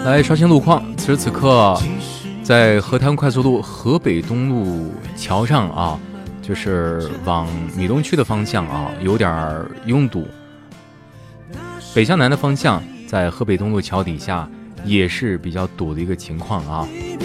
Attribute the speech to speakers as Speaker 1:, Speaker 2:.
Speaker 1: 来刷新路况，此时此刻在河滩快速路河北东路桥上啊，就是往米东区的方向啊，有点拥堵。北向南的方向，在河北东路桥底下也是比较堵的一个情况啊。